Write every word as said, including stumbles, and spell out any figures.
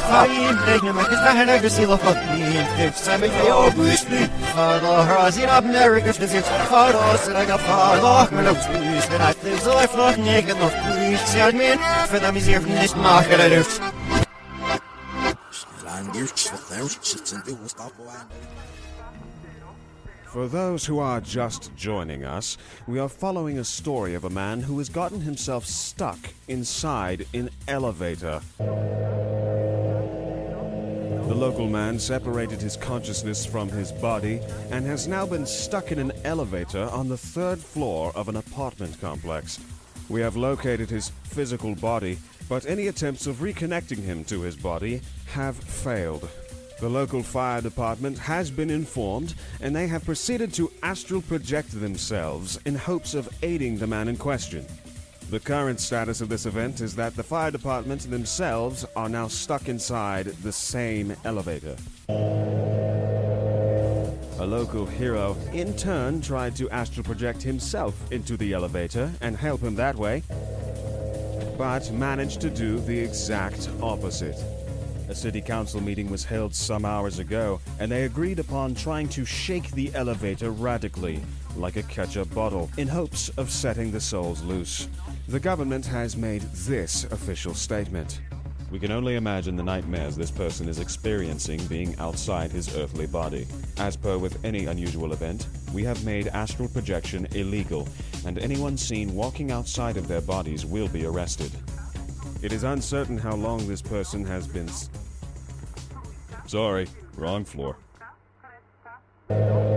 Fine, taking my kind of seal of me, if Simon Fayo wish me, Father has it up America, if it's Father, said I got Father, when I was pleased, and I think so I float naked of please, tell me, for them is here from this market, I do. For those who are just joining us, we are following a story of a man who has gotten himself stuck inside an elevator. The local man separated his consciousness from his body and has now been stuck in an elevator on the third floor of an apartment complex. We have located his physical body, but any attempts of reconnecting him to his body have failed. The local fire department has been informed, and they have proceeded to astral project themselves in hopes of aiding the man in question. The current status of this event is that the fire department themselves are now stuck inside the same elevator. A local hero, in turn, tried to astral project himself into the elevator and help him that way, but managed to do the exact opposite. A city council meeting was held some hours ago, and they agreed upon trying to shake the elevator radically, like a ketchup bottle, in hopes of setting the souls loose. The government has made this official statement. We can only imagine the nightmares this person is experiencing being outside his earthly body. As per with any unusual event, we have made astral projection illegal, and anyone seen walking outside of their bodies will be arrested. It is uncertain how long this person has been... S- Sorry, wrong floor.